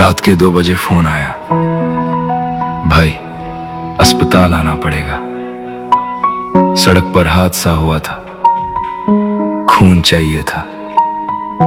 रात के 2 बजे फोन आया, भाई अस्पताल आना पड़ेगा। सड़क पर हादसा हुआ था, खून चाहिए था।